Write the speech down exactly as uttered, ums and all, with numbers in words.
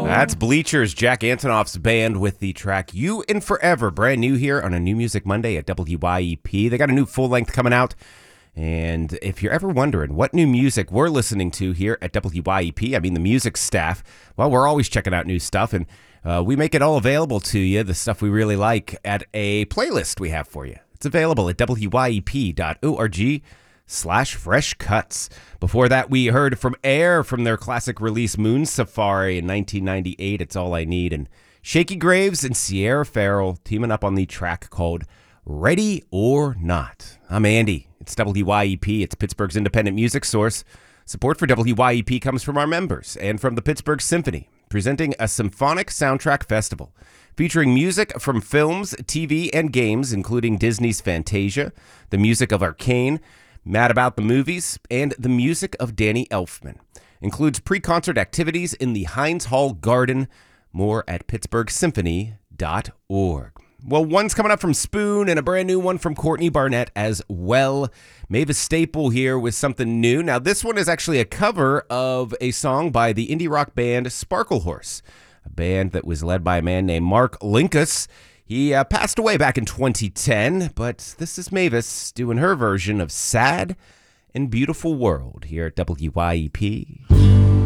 That's Bleachers, Jack Antonoff's band with the track You and Forever, brand new here on a New Music Monday at W Y E P. They got a new full length coming out. And if you're ever wondering what new music we're listening to here at W Y E P, I mean the music staff, well, we're always checking out new stuff, and uh, we make it all available to you, the stuff we really like, at a playlist we have for you. It's available at W Y E P dot org slash fresh cuts. Before that, we heard from Air from their classic release Moon Safari in nineteen ninety-eight, It's All I Need, and Shaky Graves and Sierra Farrell teaming up on the track called Ready or Not. I'm Andy. It's W Y E P. It's Pittsburgh's independent music source. Support for W Y E P comes from our members and from the Pittsburgh Symphony, presenting a symphonic soundtrack festival featuring music from films, T V, and games, including Disney's Fantasia, the music of Arcane, Mad About the Movies, and the music of Danny Elfman. Includes pre-concert activities in the Heinz Hall Garden. More at pittsburgh symphony dot org. Well, one's coming up from Spoon and a brand new one from Courtney Barnett as well. Mavis Staple here with something new. Now, this one is actually a cover of a song by the indie rock band Sparklehorse, a band that was led by a man named Mark Linkous. He uh, passed away back in twenty ten, but this is Mavis doing her version of Sad and Beautiful World here at W Y E P.